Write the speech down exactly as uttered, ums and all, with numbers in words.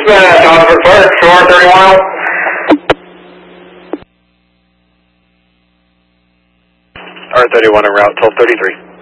uh, Jonathan Clark, four thirty-one. R thirty-one en route, twelve thirty-three.